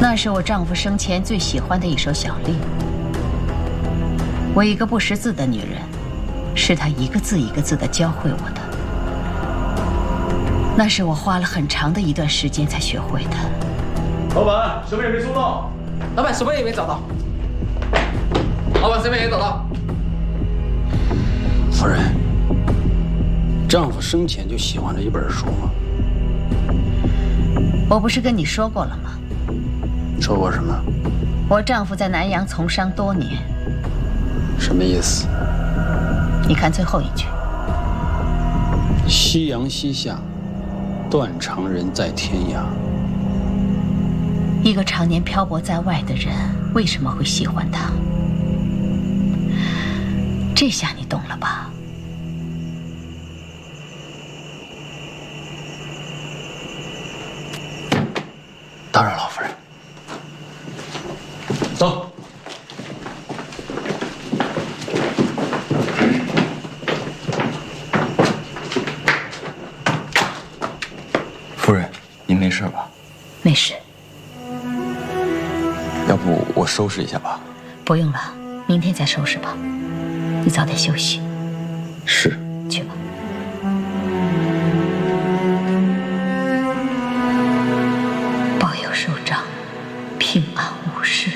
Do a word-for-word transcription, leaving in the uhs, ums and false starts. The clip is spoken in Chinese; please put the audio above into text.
那是我丈夫生前最喜欢的一首小令。我一个不识字的女人，是他一个字一个字地教会我的。那是我花了很长的一段时间才学会的。 老板，身份也没收到。 老板，身份也没找到。老板，身份也找到。 夫人，丈夫生前就喜欢这一本书吗？ 我不是跟你说过了吗？ 说过什么？ 我丈夫在南阳从商多年。 什么意思？ 你看最后一句： 夕阳西下，断肠人在天涯。 一个常年漂泊在外的人，为什么会喜欢他？这下你懂了吧？ 打扰老夫人。 走。 夫人，您没事吧？ 没事。 要不我收拾一下吧？ 不用了，明天再收拾吧。你早点休息。 是。 去吧。